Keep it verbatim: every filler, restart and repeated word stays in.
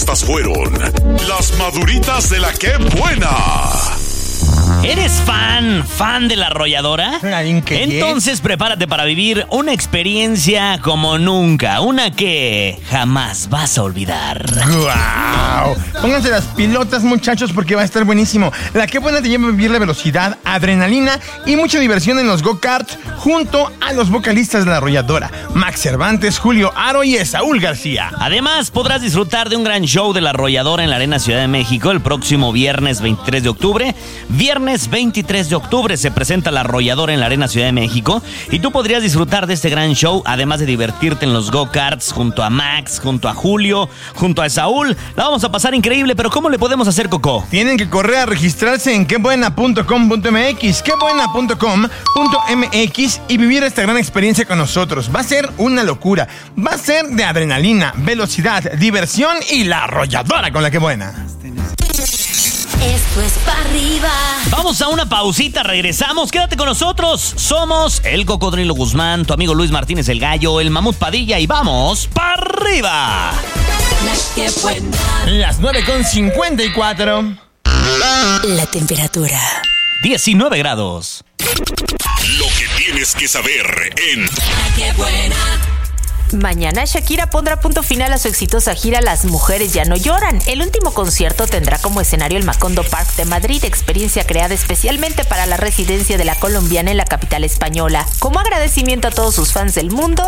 Estas fueron las maduritas de la Qué Buena. ¿Eres fan, fan de La Arrolladora? Entonces prepárate para vivir una experiencia como nunca, una que jamás vas a olvidar. ¡Guau! Pónganse las pilotas, muchachos, porque va a estar buenísimo. La Qué Buena te lleva a vivir la velocidad, adrenalina y mucha diversión en los go-karts junto a los vocalistas de La Arrolladora, Max Cervantes, Julio Aro y Esaúl García. Además, podrás disfrutar de un gran show de La Arrolladora en la Arena Ciudad de México el próximo viernes veintitrés de octubre. Viernes veintitrés de octubre se presenta La Arrolladora en la Arena Ciudad de México y tú podrías disfrutar de este gran show, además de divertirte en los go-karts junto a Max, junto a Julio, junto a Esaúl. La vamos a pasar increíble, pero ¿cómo le podemos hacer, Coco? Tienen que correr a registrarse en quebuena punto com punto m x, quebuena punto com punto m x y vivir esta gran experiencia con nosotros. Va a ser una locura. Va a ser de adrenalina, velocidad, diversión y La Arrolladora con La Qué Buena. Esto es pa' arriba. Vamos a una pausita, regresamos. Quédate con nosotros. Somos el Cocodrilo Guzmán, tu amigo Luis Martínez el Gallo, el Mamut Padilla y vamos pa' arriba. La Qué Buena. Las nueve con cincuenta y cuatro. La temperatura. diecinueve grados. Lo que tienes que saber en La Qué Buena. Mañana Shakira pondrá punto final a su exitosa gira Las Mujeres Ya No Lloran. El último concierto tendrá como escenario el Macondo Park de Madrid, experiencia creada especialmente para la residencia de la colombiana en la capital española. Como agradecimiento a todos sus fans del mundo,